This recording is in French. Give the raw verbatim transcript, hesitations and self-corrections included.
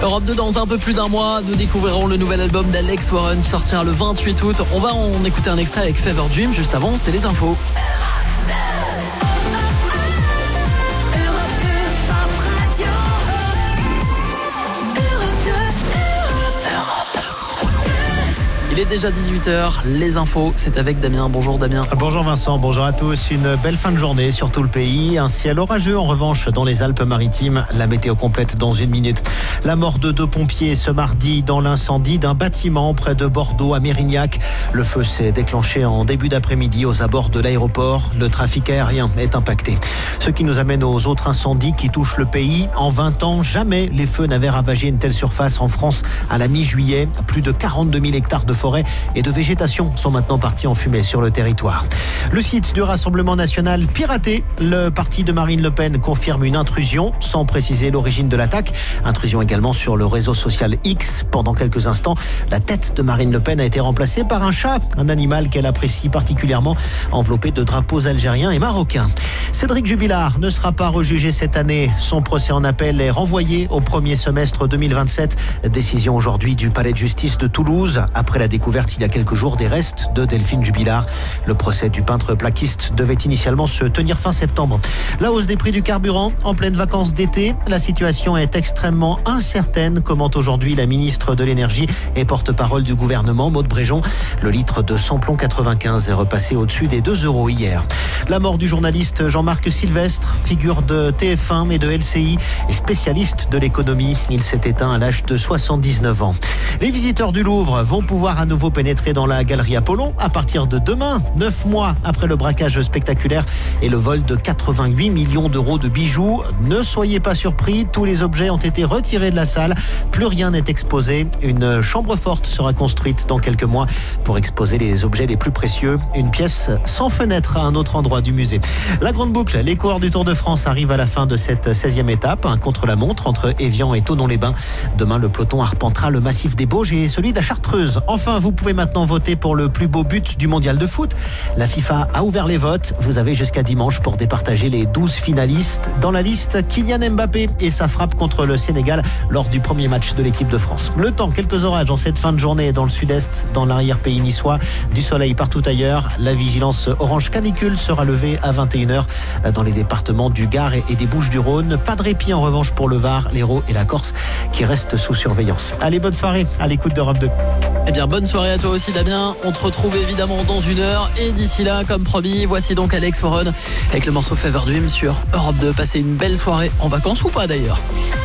Europe deux, dans un peu plus d'un mois, nous découvrirons le nouvel album d'Alex Warren qui sortira le vingt-huit août. On va en écouter un extrait avec Fever Dream. Juste avant, c'est les infos. Il est déjà dix-huit heures, les infos, c'est avec Damien. Bonjour Damien. Bonjour Vincent, bonjour à tous. Une belle fin de journée sur tout le pays. Un ciel orageux en revanche dans les Alpes-Maritimes. La météo complète dans une minute. La mort de deux pompiers ce mardi dans l'incendie d'un bâtiment près de Bordeaux à Mérignac. Le feu s'est déclenché en début d'après-midi aux abords de l'aéroport. Le trafic aérien est impacté. Ce qui nous amène aux autres incendies qui touchent le pays. En vingt ans, jamais les feux n'avaient ravagé une telle surface en France à la mi-juillet. Plus de quarante-deux mille hectares de forêt et de végétation sont maintenant partis en fumée sur le territoire. Le site du Rassemblement national piraté. Le parti de Marine Le Pen confirme une intrusion sans préciser l'origine de l'attaque. Intrusion également sur le réseau social X. Pendant quelques instants, la tête de Marine Le Pen a été remplacée par un chat, un animal qu'elle apprécie particulièrement, enveloppé de drapeaux algériens et marocains. Cédric Jubilard ne sera pas rejugé cette année. Son procès en appel est renvoyé au premier semestre deux mille vingt-sept. Décision aujourd'hui du palais de justice de Toulouse après la découverte il y a quelques jours des restes de Delphine Jubilard. Le procès du peintre plaquiste devait initialement se tenir fin septembre. La hausse des prix du carburant en pleine vacances d'été. La situation est extrêmement incertaine, commente aujourd'hui la ministre de l'énergie et porte-parole du gouvernement, Maud Bréjon. Le litre de samplon quatre-vingt-quinze est repassé au-dessus des deux euros hier. La mort du journaliste Jean-Marc Sylvestre, figure de T F un et de L C I et spécialiste de l'économie. Il s'est éteint à l'âge de soixante-dix-neuf ans. Les visiteurs du Louvre vont pouvoir à nouveau pénétrer dans la galerie Apollon à partir de demain, neuf mois après le braquage spectaculaire et le vol de quatre-vingt-huit millions d'euros de bijoux. Ne soyez pas surpris, tous les objets ont été retirés de la salle. Plus rien n'est exposé. Une chambre forte sera construite dans quelques mois pour exposer les objets les plus précieux. Une pièce sans fenêtre à un autre endroit du musée. La grande boucle, les coureurs du Tour de France arrivent à la fin de cette seizième étape. Un contre-la-montre entre Évian et Thonon-les-Bains. Demain, le peloton arpentera le massif des Bauges et celui de la Chartreuse. Enfin, vous pouvez maintenant voter pour le plus beau but du mondial de foot. La FIFA a ouvert les votes. Vous avez jusqu'à dimanche pour départager les douze finalistes. Dans la liste, Kylian Mbappé et sa frappe contre le Sénégal lors du premier match de l'équipe de France. Le temps, quelques orages en cette fin de journée dans le sud-est, dans l'arrière-pays niçois. Du soleil partout ailleurs. La vigilance orange canicule sera levée à vingt et une heures dans les départements du Gard et des Bouches-du-Rhône. Pas de répit en revanche pour le Var, l'Hérault et la Corse qui restent sous surveillance. Allez, bonne soirée à l'écoute d'Europe deux. Eh bien, bonne soirée à toi aussi Damien. On te retrouve évidemment dans une heure. Et d'ici là, comme promis, voici donc Alex Warren avec le morceau Fever Dream sur Europe deux. Passez une belle soirée en vacances ou pas d'ailleurs.